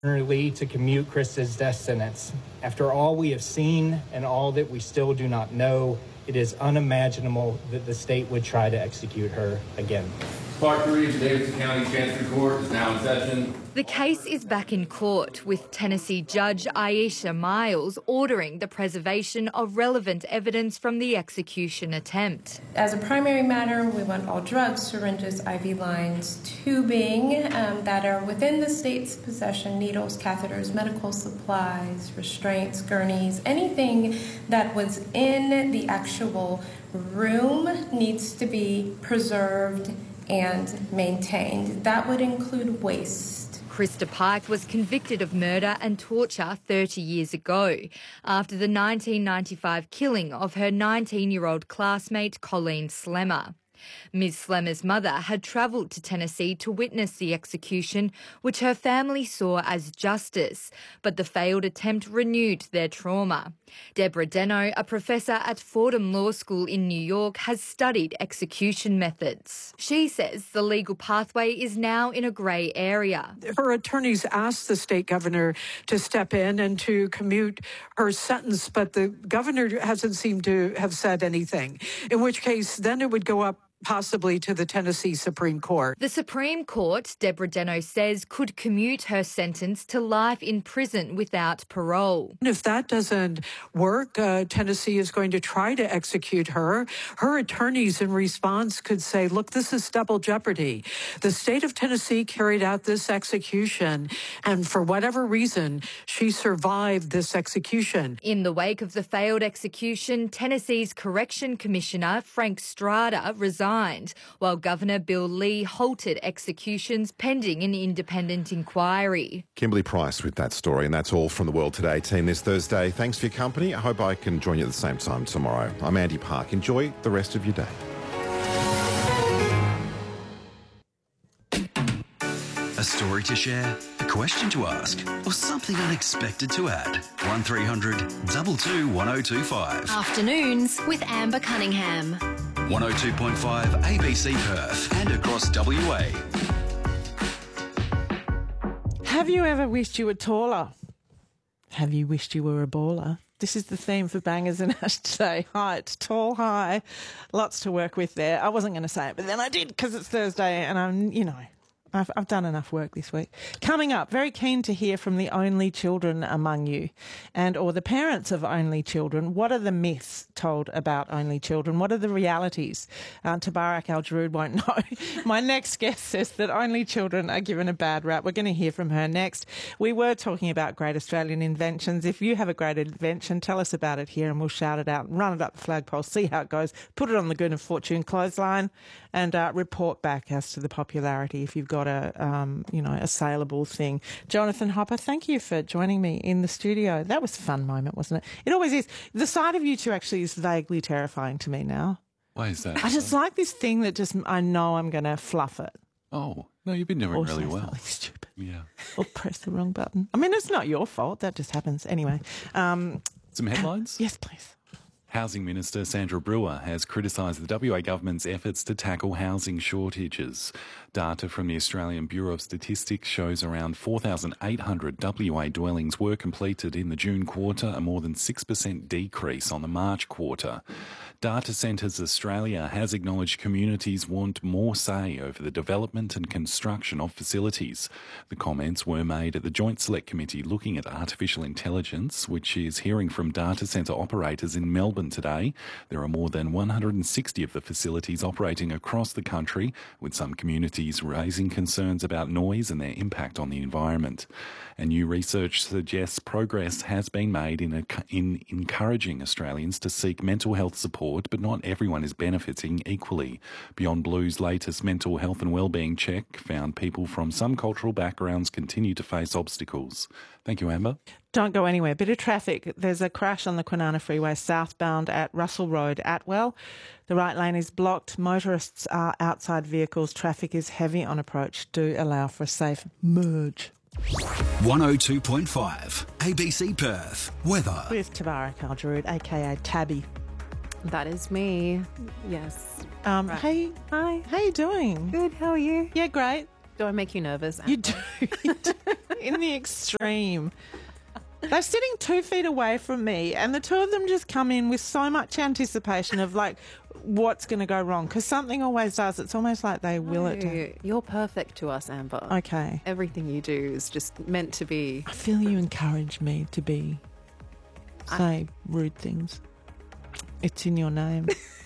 Lee to commute Krista's death sentence. After all we have seen and all that we still do not know, it is unimaginable that the state would try to execute her again. Part 3 of the Davidson County Chancery Court is now in session. The case is back in court, with Tennessee Judge Aisha Miles ordering the preservation of relevant evidence from the execution attempt. As a primary matter, we want all drugs, syringes, IV lines, tubing that are within the state's possession, needles, catheters, medical supplies, restraints, gurneys, anything that was in the actual room needs to be preserved and maintained. That would include waste. Krista Pike was convicted of murder and torture 30 years ago after the 1995 killing of her 19-year-old classmate Colleen Slemmer. Ms. Slemmer's mother had travelled to Tennessee to witness the execution, which her family saw as justice, but the failed attempt renewed their trauma. Deborah Deno, a professor at Fordham Law School in New York, has studied execution methods. She says the legal pathway is now in a grey area. Her attorneys asked the state governor to step in and to commute her sentence, but the governor hasn't seemed to have said anything, in which case then it would go up possibly to the Tennessee Supreme Court. The Supreme Court, Deborah Deno says, could commute her sentence to life in prison without parole. If that doesn't work, Tennessee is going to try to execute her. Her attorneys in response could say, look, this is double jeopardy. The state of Tennessee carried out this execution, and for whatever reason, she survived this execution. In the wake of the failed execution, Tennessee's Correction Commissioner, Frank Strada, resigned, while Governor Bill Lee halted executions pending an independent inquiry. Kimberly Price with that story, and that's all from the World Today team this Thursday. Thanks for your company. I hope I can join you at the same time tomorrow. I'm Andy Park. Enjoy the rest of your day. A story to share, a question to ask, or something unexpected to add. 1300 222 1025. Afternoons with Amber Cunningham. 102.5 ABC Perth and across WA. Have you ever wished you were taller? Have you wished you were a baller? This is the theme for Bangers and Ash today. Height, tall, high. Lots to work with there. I wasn't going to say it, but then I did because it's Thursday and I've done enough work this week. Coming up, very keen to hear from the only children among you or the parents of only children. What are the myths told about only children? What are the realities? Tabarak Al-Jarood won't know. My next guest says that only children are given a bad rap. We're going to hear from her next. We were talking about great Australian inventions. If you have a great invention, tell us about it here and we'll shout it out and run it up the flagpole, see how it goes, put it on the Goon of Fortune clothesline and report back as to the popularity if you've got a saleable thing. Jonathan Hopper, thank you for joining me in the studio. That was a fun moment, wasn't it? It always is. The sight of you two actually is vaguely terrifying to me now. Why is that? I just like this thing that I know I'm going to fluff it. Oh, no, you've been doing really well. Something stupid. Yeah. Or press the wrong button. I mean, it's not your fault. That just happens. Anyway. Some headlines? Yes, please. Housing Minister Sandra Brewer has criticised the WA government's efforts to tackle housing shortages. Data from the Australian Bureau of Statistics shows around 4,800 WA dwellings were completed in the June quarter, a more than 6% decrease on the March quarter. Data Centres Australia has acknowledged communities want more say over the development and construction of facilities. The comments were made at the Joint Select Committee looking at artificial intelligence, which is hearing from data centre operators in Melbourne today. There are more than 160 of the facilities operating across the country, with some communities raising concerns about noise and their impact on the environment. And new research suggests progress has been made in encouraging Australians to seek mental health support, but not everyone is benefiting equally. Beyond Blue's latest mental health and wellbeing check found people from some cultural backgrounds continue to face obstacles. Thank you, Amber. Don't go anywhere. Bit of traffic. There's a crash on the Kwinana Freeway southbound at Russell Road, Atwell. The right lane is blocked. Motorists are outside vehicles. Traffic is heavy on approach. Do allow for a safe merge. 102.5 ABC Perth. Weather. With Tabarak Al-Jarood, a.k.a. Tabby. That is me. Yes. Right. Hey. Hi. How you doing? Good. How are you? Yeah, great. Do I make you nervous? You do. You do. in the extreme. They're sitting 2 feet away from me, and the two of them just come in with so much anticipation of, like, what's going to go wrong, because something always does. It's almost like they will it to. You're perfect to us, Amber. Okay. Everything you do is just meant to be. I feel you encourage me to say rude things. It's in your name.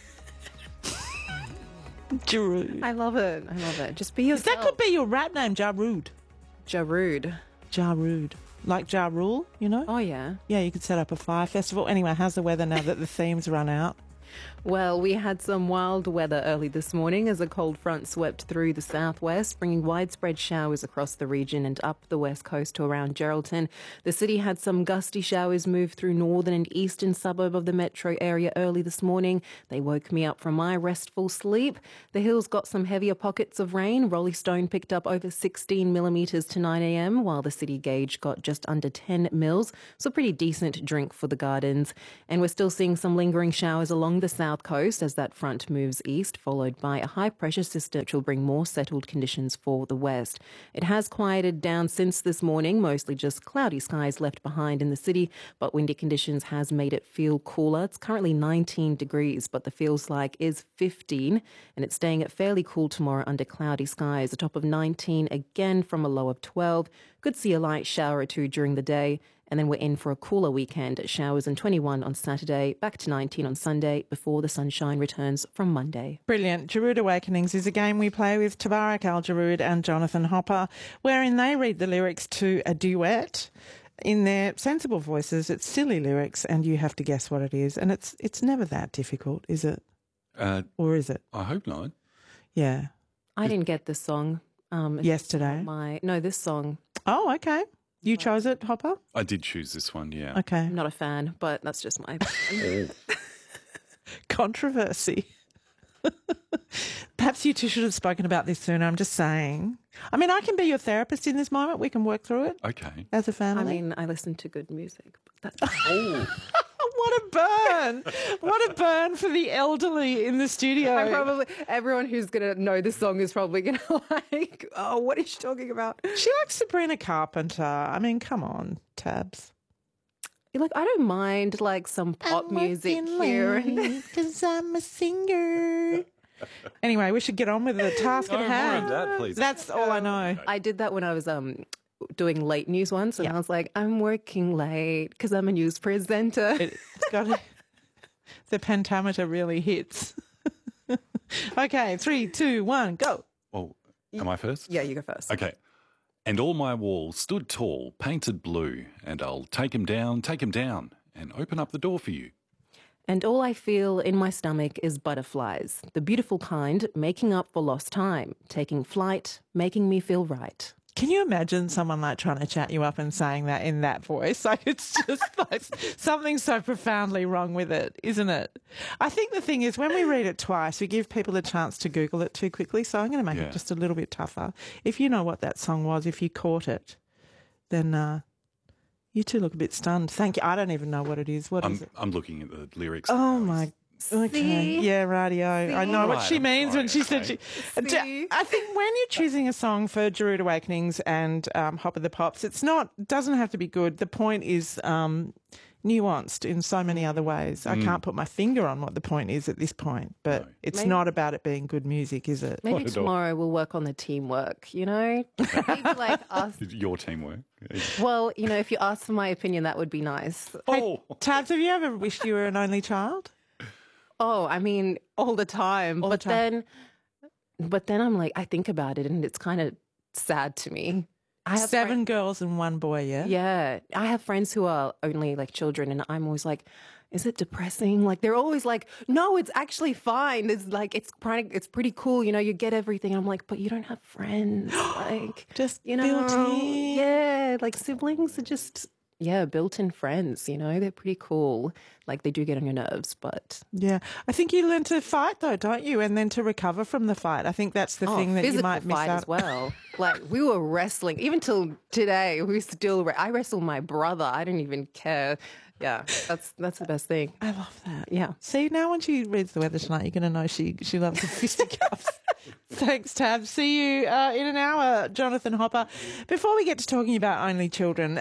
Jarude. I love it. Just be yourself. That could be your rap name, Jarude. Jarude. Like Ja Rule, you know? Oh, yeah. Yeah, you could set up a fire festival. Anyway, how's the weather now that the theme's run out? Well, we had some wild weather early this morning as a cold front swept through the southwest, bringing widespread showers across the region and up the west coast to around Geraldton. The city had some gusty showers move through northern and eastern suburb of the metro area early this morning. They woke me up from my restful sleep. The hills got some heavier pockets of rain. Rolling Stone picked up over 16 millimetres to 9 a.m, while the city gauge got just under 10 mils. So pretty decent drink for the gardens. And we're still seeing some lingering showers along the south coast as that front moves east, followed by a high-pressure system which will bring more settled conditions for the west. It has quieted down since this morning, mostly just cloudy skies left behind in the city, but windy conditions has made it feel cooler. It's currently 19 degrees, but the feels like is 15, and it's staying at fairly cool tomorrow under cloudy skies, a top of 19 again from a low of 12. Could see a light shower or two during the day. And then we're in for a cooler weekend. Showers and 21 on Saturday, back to 19 on Sunday before the sunshine returns from Monday. Brilliant. Jarude Awakenings is a game we play with Tabarak Al-Jarood and Jonathan Hopper, wherein they read the lyrics to a duet in their sensible voices. It's silly lyrics and you have to guess what it is. And it's never that difficult, is it? Or is it? I hope not. Yeah. I didn't get this song. Yesterday? This song. Oh, okay. You chose it, Hopper? I did choose this one, yeah. Okay. I'm not a fan, but that's just my opinion. Controversy. Perhaps you two should have spoken about this sooner. I'm just saying. I mean, I can be your therapist in this moment. We can work through it. Okay. As a family. I mean, I listen to good music. But that's What a burn. What a burn for the elderly in the studio. Everyone who's going to know this song is probably going to like, oh, what is she talking about? She likes Sabrina Carpenter. I mean, come on, Tabs. Like, I don't mind like some pop music here because I'm a singer. Anyway, we should get on with the task at hand. That, please. That's all I know. I did that when I was doing late news once, and I was like, I'm working late because I'm a news presenter. It's got the pentameter really hits. Okay, 3, 2, 1, go. Oh, am I first? Yeah, you go first. Okay. And all my walls stood tall, painted blue, and I'll take 'em down, and open up the door for you. And all I feel in my stomach is butterflies, the beautiful kind, making up for lost time, taking flight, making me feel right. Can you imagine someone like trying to chat you up and saying that in that voice? Like, it's just like something so profoundly wrong with it, isn't it? I think the thing is when we read it twice, we give people a chance to Google it too quickly. So I'm going to make it just a little bit tougher. If you know what that song was, if you caught it, then you two look a bit stunned. Thank you. I don't even know what it is. What is it? I'm looking at the lyrics. Oh, my Okay. Yeah, radio. I know what she means when she said she. I think when you're choosing a song for Jarude Awakenings and Hop of the Pops, doesn't have to be good. The point is nuanced in so many other ways. I can't put my finger on what the point is at this point, but it's not about it being good music, is it? Maybe tomorrow we'll work on the teamwork, you know? Maybe like us. Your teamwork. Well, you know, if you ask for my opinion, that would be nice. Hey, Tabs, have you ever wished you were an only child? Oh, I mean, all the time. But then I'm like, I think about it and it's kind of sad to me. I have 7 girls and 1 boy, yeah? Yeah. I have friends who are only like children and I'm always like, is it depressing? Like they're always like, no, it's actually fine. It's like, it's pretty cool. You know, you get everything. And I'm like, but you don't have friends. Like, just you know, built in. Yeah. Like siblings are just built-in friends, they're pretty cool. Like, they do get on your nerves, but... Yeah. I think you learn to fight, though, don't you? And then to recover from the fight. I think that's the thing that you might miss out. Physical fight as well. Like, we were wrestling. Even till today, I wrestle my brother. I don't even care. Yeah, that's the best thing. I love that. Yeah. See, now when she reads the weather tonight, you're going to know she loves the fisticuffs. Thanks, Tab. See you in an hour, Jonathan Hopper. Before we get to talking about only children...